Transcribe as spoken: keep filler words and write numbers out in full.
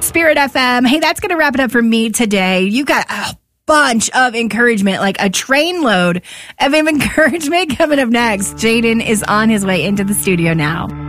Spirit F M. Hey, that's going to wrap it up for me today. You got a bunch of encouragement, like a trainload of encouragement coming up next. Jaden is on his way into the studio now.